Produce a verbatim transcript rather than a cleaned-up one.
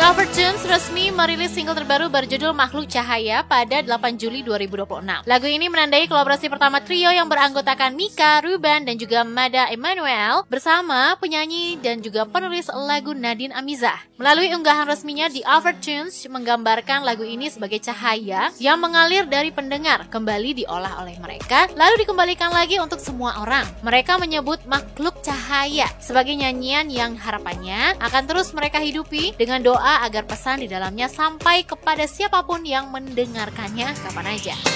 Overtones resmi merilis single terbaru berjudul Makhluk Cahaya pada delapan Juli dua ribu dua puluh enam. Lagu ini menandai kolaborasi pertama trio yang beranggotakan Mika, Ruben, dan juga Mada Emmanuel bersama penyanyi dan juga penulis lagu Nadine Amizah. Melalui unggahan resminya, The Overtones menggambarkan lagu ini sebagai cahaya yang mengalir dari pendengar, kembali diolah oleh mereka, lalu dikembalikan lagi untuk semua orang. Mereka menyebut Makhluk Cahaya sebagai nyanyian yang harapannya akan terus mereka hidupi dengan doa agar pesan di dalamnya sampai kepada siapapun yang mendengarkannya kapan aja.